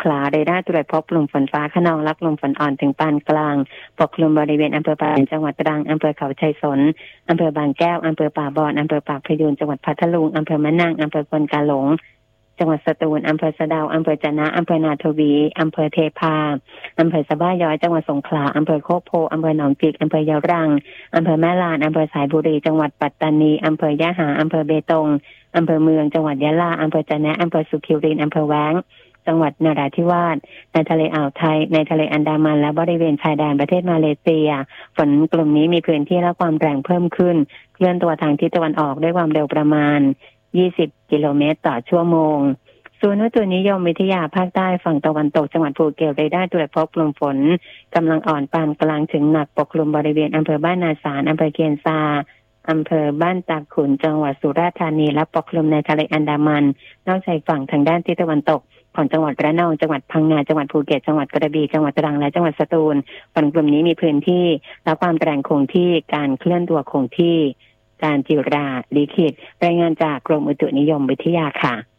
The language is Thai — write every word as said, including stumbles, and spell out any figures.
ขลาเรดาร์ตรวจพบกลุ่มฝนฟ้าคะนองและกลุ่มฝนอ่อนถึงปานกลางปกคลุมบริเวณอำเภอปราณจังหวัดตรังอำเภอเขาชัยสนอำเภอบางแก้วอำเภอป่าบอนอำเภอปากพยูนจังหวัดพัทลุงอำเภอมะนังอำเภอควนกาหลงจังหวัดสตูลอำเภอสะเดาอำเภอจะนะอำเภอนาทวีอำเภอเทพาอำเภอสะบ้าย้อยจังหวัดสงขลาอำเภอโคกโพอำเภอหนองจิกอำเภอยะรังอำเภอแม่ลานอำเภอสายบุรีจังหวัดปัตตานีอำเภอยะหาอำเภอเบตงอำเภอเมืองจังหวัดยะลาอำเภอจะนะอำเภอสุขิวรินทร์อำเภอแว้งจังหวัดนราธิวาสในทะเลอ่าวไทยในทะเลอันดามันและบริเวณชายแดนประเทศมาเลเซียฝนกลุ่มนี้มีพื้นที่และความแรงเพิ่มขึ้นเคลื่อนตัวทางทิศตะวันออกด้วยความเร็วประมาณยี่สิบกิโลเมตรต่อชั่วโมงศูนย์อุตุนิยมวิทยาภาคใต้ฝั่งตะวันตกจังหวัดภูเก็ตเรดาร์ตรวจพบกลุ่มฝนกำลังอ่อนปานกลางถึงหนักปกคลุมบริเวณอำเภอบ้านนาสารอำเภอเคียนซาอำเภอบ้านตาขุนจังหวัดสุราษฎร์ธานีและปกคลุมในทะเลอันดามันนอกชายฝั่งทางด้านทิศตะวันตกของจังหวัดระนองจังหวัดพังงาจังหวัดภูเก็ตจังหวัดกระบี่จังหวัดตรังและจังหวัดสตูลฝนกลุ่มนี้มีพื้นที่และความแรงคงที่การเคลื่อนตัวคงที่การจิราลิขิตรายงานจากกรมอุตุนิยมวิทยาค่ะ